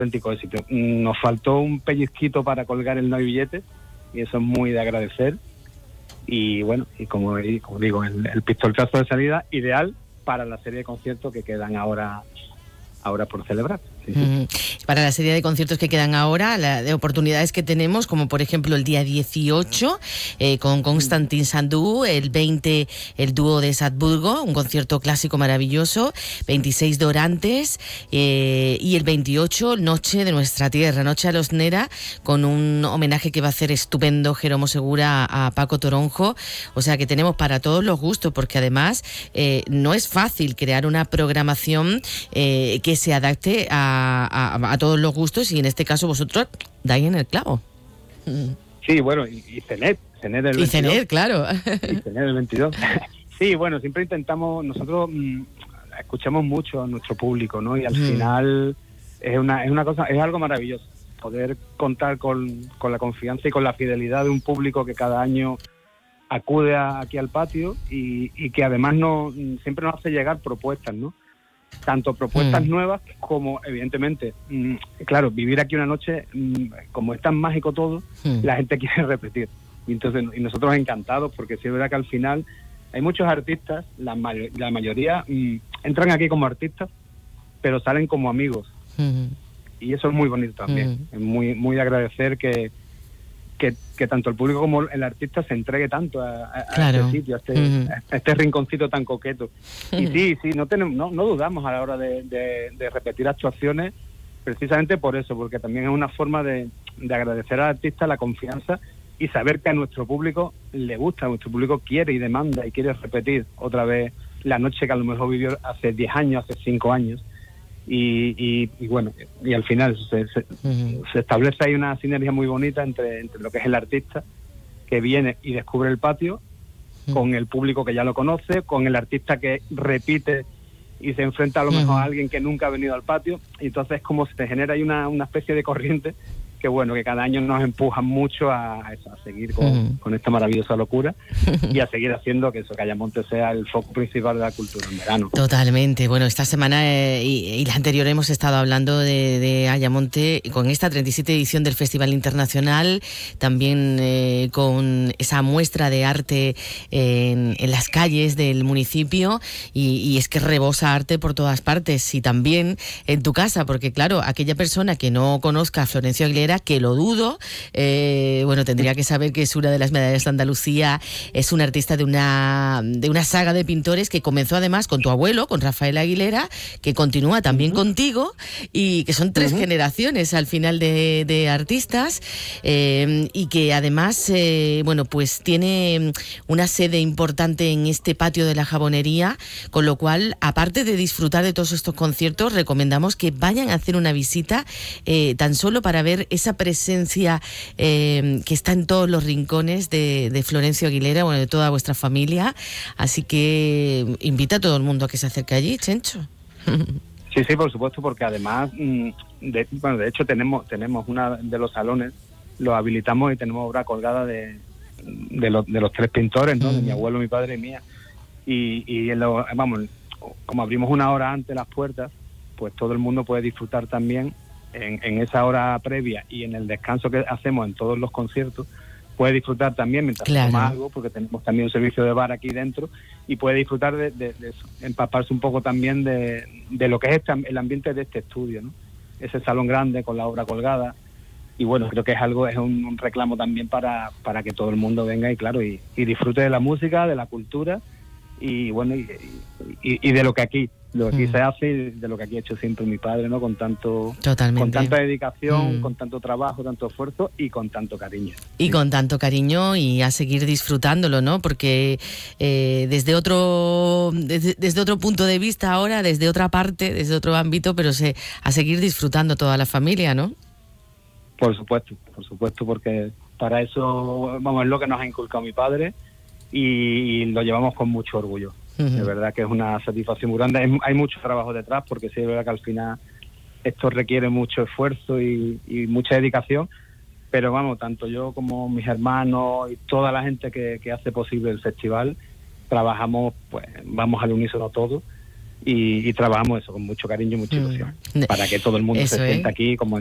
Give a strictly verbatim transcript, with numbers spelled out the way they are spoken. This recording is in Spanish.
auténtico éxito. Nos faltó un pellizquito para colgar el No hay billetes, y eso es muy de agradecer. Y bueno, y como, y como digo, el, el pistoletazo de salida ideal para la serie de conciertos que quedan ahora ahora por celebrar. Sí, sí. Mm, para la serie de conciertos que quedan ahora, la de oportunidades que tenemos, como por ejemplo el día dieciocho eh, con Constantin Sandú, el veinte el dúo de Salzburgo, un concierto clásico maravilloso, veintiséis Dorantes eh, y el veintiocho Noche de Nuestra Tierra, Noche a los Nera, con un homenaje que va a hacer estupendo Jeromo Segura a, a Paco Toronjo. O sea que tenemos para todos los gustos, porque además eh, no es fácil crear una programación eh, que se adapte a, a, a todos los gustos, y en este caso vosotros dais en el clavo. Sí, bueno, y, y Cenet, Cenet del y veintidós. Cenet, claro. Y Cenet del veintidós. Sí, bueno, siempre intentamos, nosotros mmm, escuchamos mucho a nuestro público, ¿no? Y al mm. final es una, es una cosa, es algo maravilloso, poder contar con, con la confianza y con la fidelidad de un público que cada año acude a, aquí al patio, y, y que además no, siempre nos hace llegar propuestas, ¿no? Tanto propuestas mm. nuevas como, evidentemente, mmm, claro, vivir aquí una noche, mmm, como es tan mágico todo, mm. la gente quiere repetir. Y entonces, y nosotros encantados, porque sí es verdad que al final hay muchos artistas, la, may- la mayoría mmm, entran aquí como artistas, pero salen como amigos. Mm. Y eso es muy bonito también. Mm. Es muy, muy de agradecer que, que, que tanto el público como el artista se entregue tanto a, a, claro. a este sitio, a este, uh-huh. a este rinconcito tan coqueto. Uh-huh. Y sí, sí, no, tenemos, no, no dudamos a la hora de, de, de repetir actuaciones, precisamente por eso, porque también es una forma de, de agradecer al artista la confianza y saber que a nuestro público le gusta, a nuestro público quiere y demanda y quiere repetir otra vez la noche que a lo mejor vivió hace diez años, hace cinco años. Y, y, y bueno, y al final se, se, uh-huh. se establece ahí una sinergia muy bonita entre, entre lo que es el artista que viene y descubre el patio, uh-huh. con el público que ya lo conoce, con el artista que repite y se enfrenta a lo mejor uh-huh. a alguien que nunca ha venido al patio, y entonces como se genera ahí una, una especie de corriente que bueno, que cada año nos empujan mucho a, a, eso, a seguir con, uh-huh. con esta maravillosa locura y a seguir haciendo que eso, que Ayamonte sea el foco principal de la cultura en verano. Totalmente. Bueno, esta semana eh, y, y la anterior hemos estado hablando de, de Ayamonte con esta treinta y siete edición del Festival Internacional, también eh, con esa muestra de arte en, en las calles del municipio, y, y es que rebosa arte por todas partes, y también en tu casa, porque claro, aquella persona que no conozca a Florencio Aguilera, que lo dudo, eh, bueno, tendría que saber que es una de las medallas de Andalucía, es un artista de una de una saga de pintores que comenzó además con tu abuelo, con Rafael Aguilera, que continúa también uh-huh. contigo, y que son tres uh-huh. generaciones al final de, de artistas, eh, y que además, eh, bueno, pues tiene una sede importante en este patio de la Jabonería, con lo cual, aparte de disfrutar de todos estos conciertos, recomendamos que vayan a hacer una visita, eh, tan solo para ver esa presencia eh, que está en todos los rincones de, de Florencio Aguilera, bueno, de toda vuestra familia. Así que invita a todo el mundo a que se acerque allí, Chencho. Sí, sí, por supuesto, porque además, de, bueno, de hecho tenemos tenemos una de los salones, lo habilitamos y tenemos obra colgada de, de, los, de los tres pintores, ¿no? Mm. De mi abuelo, mi padre y mía. Y, y lo, vamos, como abrimos una hora antes las puertas, pues todo el mundo puede disfrutar también En, en esa hora previa y en el descanso que hacemos en todos los conciertos, puede disfrutar también mientras claro. toma algo, porque tenemos también un servicio de bar aquí dentro, y puede disfrutar de, de, de eso, empaparse un poco también de, de lo que es este, el ambiente de este estudio, ¿no? Ese salón grande con la obra colgada, y bueno, creo que es algo, es un, un reclamo también para, para que todo el mundo venga y claro, y, y disfrute de la música, de la cultura, y bueno, y, y, y de lo que aquí lo que aquí mm. se hace, y de lo que aquí ha hecho siempre mi padre, ¿no? Con tanto Totalmente. con tanta dedicación, mm. con tanto trabajo, tanto esfuerzo y con tanto cariño. Y sí. con tanto cariño, y a seguir disfrutándolo, ¿no? Porque eh, desde otro desde, desde otro punto de vista ahora, desde otra parte, desde otro ámbito, pero se, a seguir disfrutando toda la familia, ¿no? Por supuesto, por supuesto, porque para eso, vamos, es lo que nos ha inculcado mi padre, y, y lo llevamos con mucho orgullo. De verdad que es una satisfacción muy grande. Hay, hay mucho trabajo detrás, porque sí es verdad que al final esto requiere mucho esfuerzo y, y mucha dedicación, pero vamos, tanto yo como mis hermanos y toda la gente que, que hace posible el festival, trabajamos, pues vamos al unísono todos, y, y trabajamos eso con mucho cariño y mucha ilusión, mm. para que todo el mundo eso se sienta es. aquí como